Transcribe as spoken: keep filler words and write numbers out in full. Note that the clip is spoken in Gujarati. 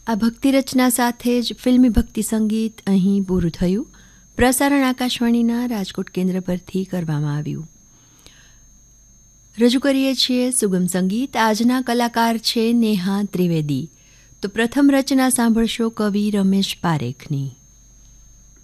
આ ભક્તિ રચના સાથે જ ફિલ્મી ભક્તિ સંગીત અહીં પૂરું થયું. પ્રસારણ આકાશવાણીના રાજકોટ કેન્દ્ર પરથી કરવામાં આવ્યું. રજૂ કરીએ છીએ સુગમ સંગીત. આજના કલાકાર છે નેહા ત્રિવેદી. તો પ્રથમ રચના સાંભળશો કવિ રમેશ પારેખની.